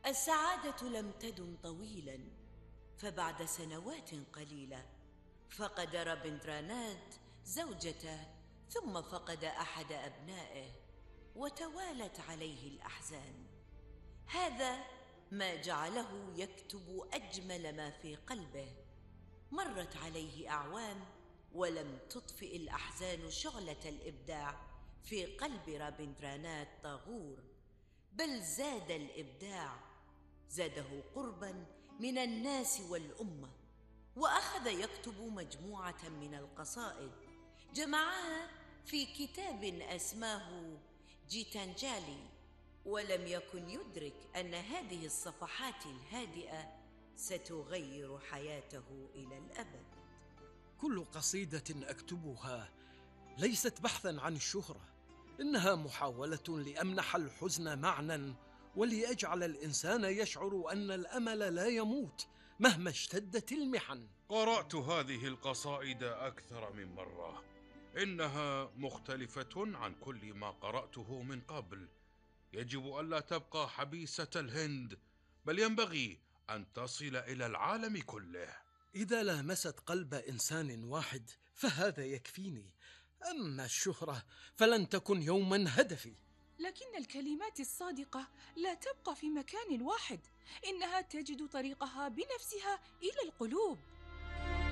السعادة لم تدم طويلا، فبعد سنوات قليلة فقد رابندرانات زوجته، ثم فقد أحد أبنائه، وتوالت عليه الأحزان. هذا ما جعله يكتب أجمل ما في قلبه. مرت عليه أعوام ولم تطفئ الأحزان شعلة الإبداع في قلب رابندرانات طاغور، بل زاد الإبداع، زاده قرباً من الناس والأمة. وأخذ يكتب مجموعة من القصائد، جمعها في كتاب أسماه جيتانجالي، ولم يكن يدرك أن هذه الصفحات الهادئة ستغير حياته إلى الأبد. كل قصيدة أكتبها ليست بحثاً عن الشهرة، إنها محاولة لأمنح الحزن معنى، ولأجعل الإنسان يشعر أن الأمل لا يموت مهما اشتدت المحن. قرأت هذه القصائد أكثر من مرة، إنها مختلفة عن كل ما قرأته من قبل. يجب ألا تبقى حبيسة الهند، بل ينبغي أن تصل إلى العالم كله. إذا لامست قلب إنسان واحد فهذا يكفيني، أما الشهرة فلن تكن يوما هدفي. لكن الكلمات الصادقة لا تبقى في مكان واحد، إنها تجد طريقها بنفسها إلى القلوب.